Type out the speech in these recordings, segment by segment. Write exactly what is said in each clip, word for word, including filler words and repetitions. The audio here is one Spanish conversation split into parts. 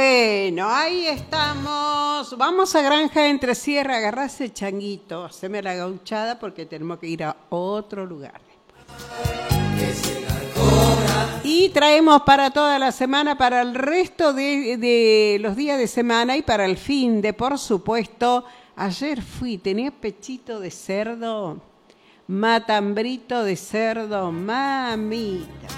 Bueno, ahí estamos. Vamos a Granja Entre Sierra, agarrarse el changuito, haceme la gauchada porque tenemos que ir a otro lugar después. Y traemos para toda la semana, para el resto de, de los días de semana y para el fin de, por supuesto. Ayer fui, tenía pechito de cerdo, matambrito de cerdo, mamita.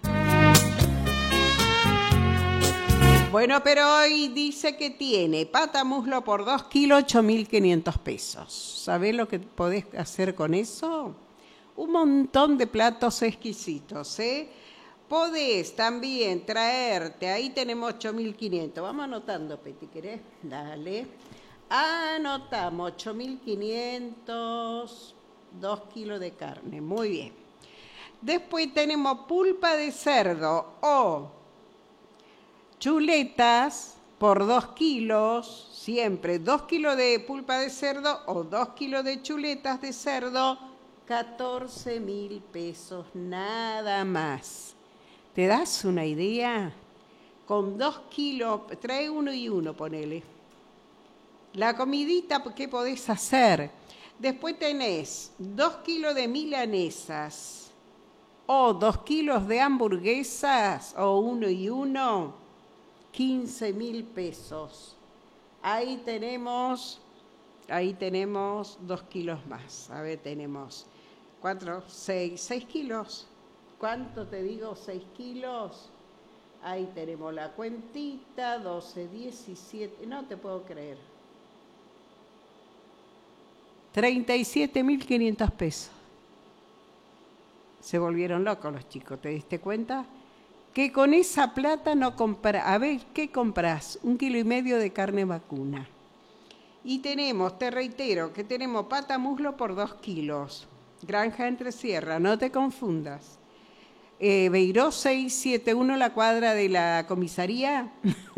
Bueno, pero hoy dice que tiene pata muslo por dos kilos, ocho mil quinientos pesos. ¿Sabés lo que podés hacer con eso? Un montón de platos exquisitos, ¿eh? Podés también traerte, ahí tenemos ocho mil quinientos. Vamos anotando, Peti, ¿querés? Dale. Anotamos ocho mil quinientos, dos kilos de carne. Muy bien. Después tenemos pulpa de cerdo o chuletas por dos kilos, siempre dos kilos de pulpa de cerdo o dos kilos de chuletas de cerdo, catorce mil pesos nada más. ¿Te das una idea? Con dos kilos, trae uno y uno, ponele. La comidita, ¿qué podés hacer? Después tenés dos kilos de milanesas o dos kilos de hamburguesas o uno y uno, quince mil pesos. Ahí tenemos, ahí tenemos dos kilos más. A ver, tenemos cuatro, seis, seis kilos. ¿Cuánto te digo? Seis kilos. Ahí tenemos la cuentita, doce, diecisiete, no te puedo creer. treinta y siete mil quinientos pesos. Se volvieron locos los chicos, ¿te diste cuenta? Que con esa plata no compras. A ver, ¿qué compras? Un kilo y medio de carne vacuna. Y tenemos, te reitero, que tenemos pata muslo por dos kilos. Granja Entre Sierra, no te confundas. Eh, Beiró seiscientos setenta y uno, la cuadra de la comisaría.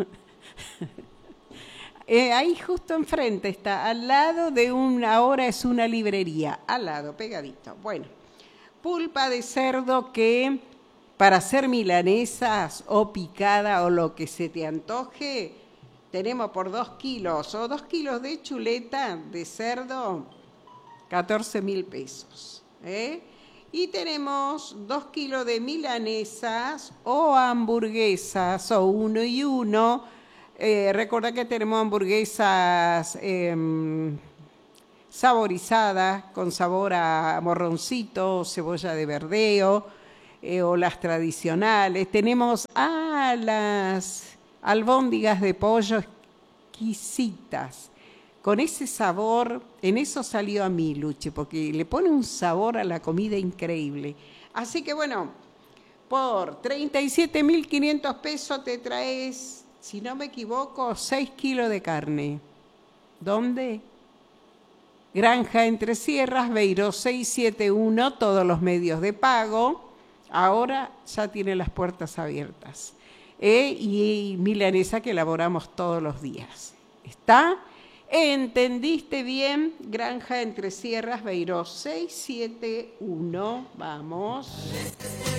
eh, ahí justo enfrente está, al lado de una, ahora es una librería, al lado, pegadito. Bueno, pulpa de cerdo que para hacer milanesas o picada o lo que se te antoje, tenemos por dos kilos o dos kilos de chuleta de cerdo, catorce mil pesos. ¿eh? Y tenemos dos kilos de milanesas o hamburguesas o uno y uno. Eh, recordá que tenemos hamburguesas eh, saborizadas con sabor a morroncito, cebolla de verdeo, eh, o las tradicionales. Tenemos ah, las albóndigas de pollo exquisitas. Con ese sabor, en eso salió a mí, Luche, porque le pone un sabor a la comida increíble. Así que bueno, por treinta y siete mil quinientos pesos te traes, si no me equivoco, seis kilos de carne. ¿Dónde? Granja Entre Sierras, Beiró seiscientos setenta y uno, todos los medios de pago. Ahora ya tiene las puertas abiertas. Eh, y milanesa que elaboramos todos los días. ¿Está? ¿Entendiste bien? Granja Entre Sierras, Beiró seiscientos setenta y uno. Vamos.